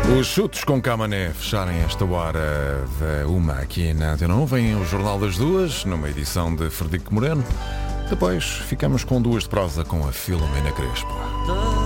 Os chutes com Camané fecharem esta hora da uma aqui na Antena 1. Vem o Jornal das Duas, numa edição de Frederico Moreno. Depois ficamos com duas de prosa com a Filomena Crespo.